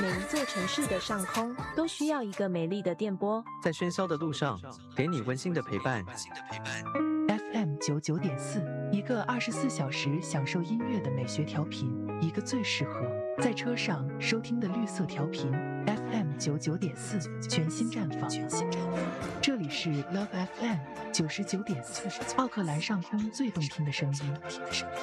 每一座城市的上空都需要一个美丽的电波， 在喧嚣的路上，给你温馨的陪伴。 FM 99.4，一个24小时享受音乐的美学调频，一个最适合在车上收听的绿色调频。FM 99.4，全新绽放。这里是 Love FM 99.4，奥克兰上空最动听的声音。